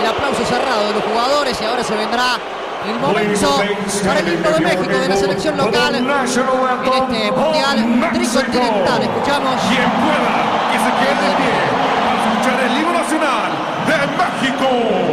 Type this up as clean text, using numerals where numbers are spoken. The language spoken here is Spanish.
aplauso cerrado de los jugadores y ahora se vendrá el momento para el himno de México de la selección local en este mundial tricontinental. Escuchamos. Quien pueda que se quede de pie para escuchar el himno nacional de México.